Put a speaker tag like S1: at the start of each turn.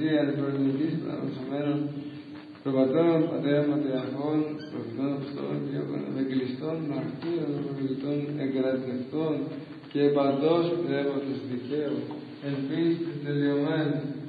S1: Εκκλησία Ανεπροδοτικής παραδοσωμένων προπατώρων, πατέρων, πατριαρχών, προφητών, αποστόλων, διάκονων, ευαγγελιστών, μαρτύρων, προφητών, εγκρατευτών και παντός πνεύματος δικαίου, εν πίστη τελειωμένου.